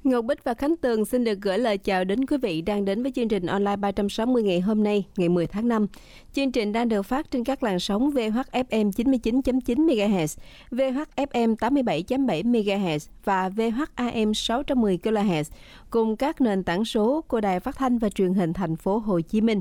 Ngọc Bích và Khánh Tường xin được gửi lời chào đến quý vị đang đến với chương trình online 360 ngày hôm nay, ngày 10 tháng 5. Chương trình đang được phát trên các làn sóng VHFM 99.9 MHz, VHFM 87.7 MHz và VHAM 610 kHz cùng các nền tảng số của Đài Phát thanh và Truyền hình Thành phố Hồ Chí Minh.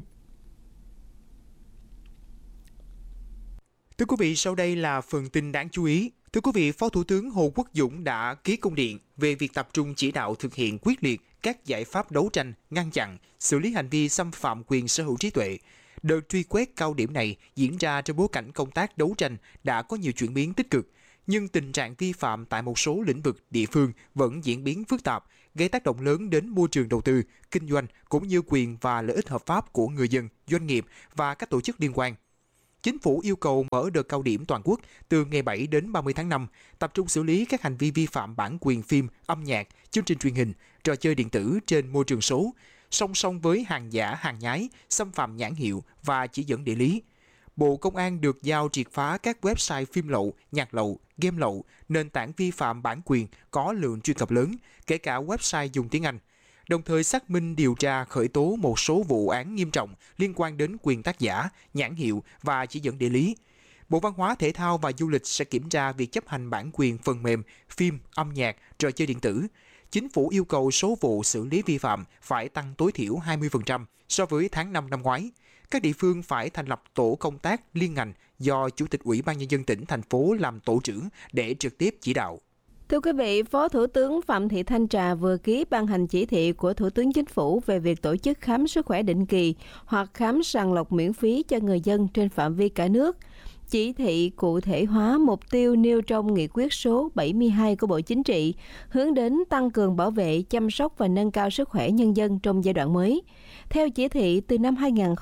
Thưa quý vị, sau đây là phần tin đáng chú ý. Thưa quý vị, Phó Thủ tướng Hồ Quốc Dũng đã ký công điện về việc tập trung chỉ đạo thực hiện quyết liệt các giải pháp đấu tranh, ngăn chặn, xử lý hành vi xâm phạm quyền sở hữu trí tuệ. Đợt truy quét cao điểm này diễn ra trong bối cảnh công tác đấu tranh đã có nhiều chuyển biến tích cực, nhưng tình trạng vi phạm tại một số lĩnh vực địa phương vẫn diễn biến phức tạp, gây tác động lớn đến môi trường đầu tư, kinh doanh cũng như quyền và lợi ích hợp pháp của người dân, doanh nghiệp và các tổ chức liên quan. Chính phủ yêu cầu mở đợt cao điểm toàn quốc từ ngày 7 đến 30 tháng 5, tập trung xử lý các hành vi vi phạm bản quyền phim, âm nhạc, chương trình truyền hình, trò chơi điện tử trên môi trường số, song song với hàng giả, hàng nhái, xâm phạm nhãn hiệu và chỉ dẫn địa lý. Bộ Công an được giao triệt phá các website phim lậu, nhạc lậu, game lậu, nền tảng vi phạm bản quyền có lượng truy cập lớn, kể cả website dùng tiếng Anh. Đồng thời xác minh điều tra khởi tố một số vụ án nghiêm trọng liên quan đến quyền tác giả, nhãn hiệu và chỉ dẫn địa lý. Bộ Văn hóa, Thể thao và Du lịch sẽ kiểm tra việc chấp hành bản quyền phần mềm, phim, âm nhạc, trò chơi điện tử. Chính phủ yêu cầu số vụ xử lý vi phạm phải tăng tối thiểu 20% so với tháng 5 năm ngoái. Các địa phương phải thành lập tổ công tác liên ngành do Chủ tịch Ủy ban Nhân dân tỉnh, thành phố làm tổ trưởng để trực tiếp chỉ đạo. Thưa quý vị, Phó Thủ tướng Phạm Thị Thanh Trà vừa ký ban hành chỉ thị của Thủ tướng Chính phủ về việc tổ chức khám sức khỏe định kỳ hoặc khám sàng lọc miễn phí cho người dân trên phạm vi cả nước. Chỉ thị cụ thể hóa mục tiêu nêu trong nghị quyết số 72 của Bộ Chính trị, hướng đến tăng cường bảo vệ, chăm sóc và nâng cao sức khỏe nhân dân trong giai đoạn mới. Theo chỉ thị, từ năm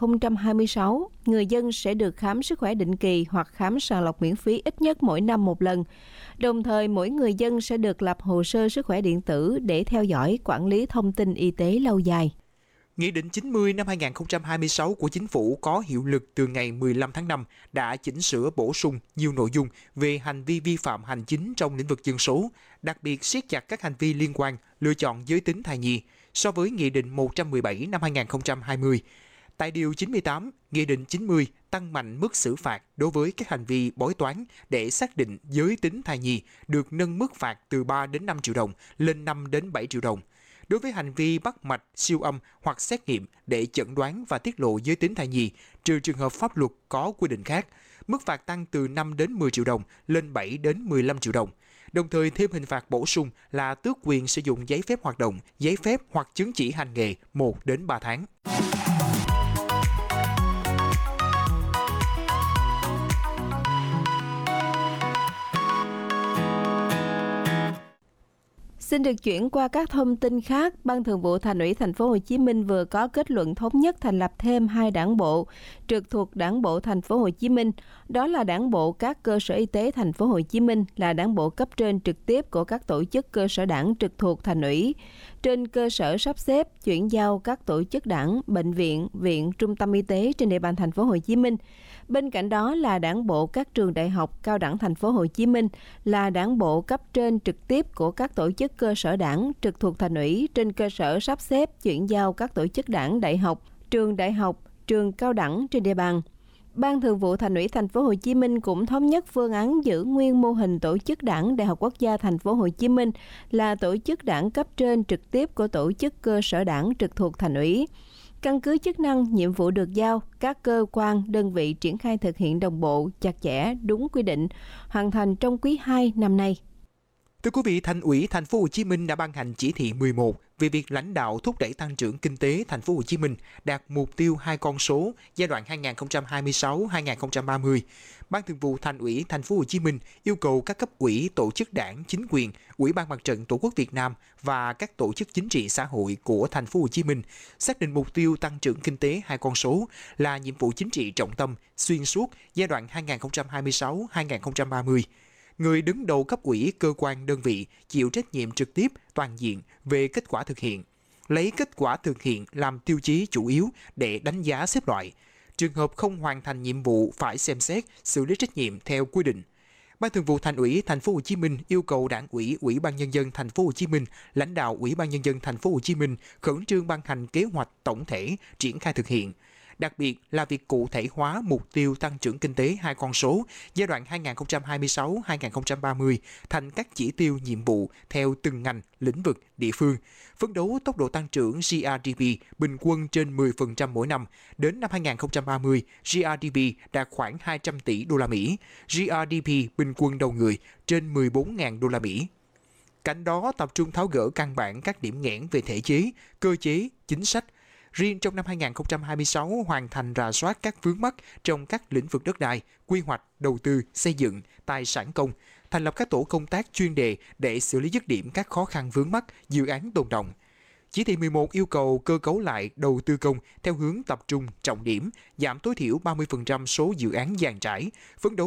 2026, người dân sẽ được khám sức khỏe định kỳ hoặc khám sàng lọc miễn phí ít nhất mỗi năm một lần. Đồng thời, mỗi người dân sẽ được lập hồ sơ sức khỏe điện tử để theo dõi, quản lý thông tin y tế lâu dài. Nghị định 90 năm 2026 của Chính phủ có hiệu lực từ ngày 15 tháng 5 đã chỉnh sửa bổ sung nhiều nội dung về hành vi vi phạm hành chính trong lĩnh vực dân số, đặc biệt siết chặt các hành vi liên quan lựa chọn giới tính thai nhi so với Nghị định 117 năm 2020. Tại Điều 98, Nghị định 90 tăng mạnh mức xử phạt đối với các hành vi bói toán để xác định giới tính thai nhi, được nâng mức phạt từ 3 đến 5 triệu đồng lên 5 đến 7 triệu đồng. Đối với hành vi bắt mạch, siêu âm hoặc xét nghiệm để chẩn đoán và tiết lộ giới tính thai nhi, trừ trường hợp pháp luật có quy định khác, mức phạt tăng từ 5 đến 10 triệu đồng lên 7 đến 15 triệu đồng. Đồng thời thêm hình phạt bổ sung là tước quyền sử dụng giấy phép hoạt động, giấy phép hoặc chứng chỉ hành nghề 1 đến 3 tháng. Xin được chuyển qua các thông tin khác. Ban Thường vụ Thành ủy Thành phố Hồ Chí Minh vừa có kết luận thống nhất thành lập thêm 2 đảng bộ trực thuộc Đảng bộ Thành phố Hồ Chí Minh. Đó là Đảng bộ các cơ sở y tế Thành phố Hồ Chí Minh, là đảng bộ cấp trên trực tiếp của các tổ chức cơ sở đảng trực thuộc Thành ủy. Trên cơ sở sắp xếp chuyển giao các tổ chức đảng, bệnh viện, viện, trung tâm y tế trên địa bàn Thành phố Hồ Chí Minh. Bên cạnh đó là đảng bộ các trường đại học, cao đẳng Thành phố Hồ Chí Minh, là đảng bộ cấp trên trực tiếp của các tổ chức cơ sở đảng trực thuộc Thành ủy. Trên cơ sở sắp xếp chuyển giao các tổ chức đảng, đại học, trường cao đẳng trên địa bàn. Ban Thường vụ Thành ủy Thành phố Hồ Chí Minh cũng thống nhất phương án giữ nguyên mô hình tổ chức đảng Đại học Quốc gia Thành phố Hồ Chí Minh là tổ chức đảng cấp trên trực tiếp của tổ chức cơ sở đảng trực thuộc Thành ủy. Căn cứ chức năng, nhiệm vụ được giao, các cơ quan, đơn vị triển khai thực hiện đồng bộ, chặt chẽ, đúng quy định, hoàn thành trong quý 2 năm nay. Thưa quý vị, Thành ủy Thành phố Hồ Chí Minh đã ban hành chỉ thị 11 về việc lãnh đạo thúc đẩy tăng trưởng kinh tế Thành phố Hồ Chí Minh đạt mục tiêu 2 con số giai đoạn 2026-2030. Ban Thường vụ Thành ủy Thành phố Hồ Chí Minh yêu cầu các cấp ủy, tổ chức đảng, chính quyền, Ủy ban Mặt trận Tổ quốc Việt Nam và các tổ chức chính trị xã hội của Thành phố Hồ Chí Minh xác định mục tiêu tăng trưởng kinh tế 2 con số là nhiệm vụ chính trị trọng tâm xuyên suốt giai đoạn 2026-2030. Người đứng đầu cấp ủy, cơ quan, đơn vị chịu trách nhiệm trực tiếp, toàn diện về kết quả thực hiện. Lấy kết quả thực hiện làm tiêu chí chủ yếu để đánh giá xếp loại. Trường hợp không hoàn thành nhiệm vụ phải xem xét, xử lý trách nhiệm theo quy định. Ban Thường vụ Thành ủy Thành phố Hồ Chí Minh yêu cầu Đảng ủy, Ủy ban nhân dân Thành phố Hồ Chí Minh, lãnh đạo Ủy ban nhân dân Thành phố Hồ Chí Minh khẩn trương ban hành kế hoạch tổng thể triển khai thực hiện. Đặc biệt là việc cụ thể hóa mục tiêu tăng trưởng kinh tế 2 con số giai đoạn 2026-2030 thành các chỉ tiêu nhiệm vụ theo từng ngành, lĩnh vực, địa phương, phấn đấu tốc độ tăng trưởng GRDP bình quân trên 10% mỗi năm. Đến năm 2030, GRDP đạt khoảng 200 tỷ đô la Mỹ, GRDP bình quân đầu người trên 14.000 đô la Mỹ. Cạnh đó tập trung tháo gỡ căn bản các điểm nghẽn về thể chế, cơ chế, chính sách. Riêng trong năm 2026 hoàn thành rà soát các vướng mắc trong các lĩnh vực đất đai, quy hoạch, đầu tư, xây dựng, tài sản công, thành lập các tổ công tác chuyên đề để xử lý dứt điểm các khó khăn vướng mắc, dự án tồn đọng. Chỉ thị 11 yêu cầu cơ cấu lại đầu tư công theo hướng tập trung, trọng điểm, giảm tối thiểu 30% số dự án dàn trải, phấn đấu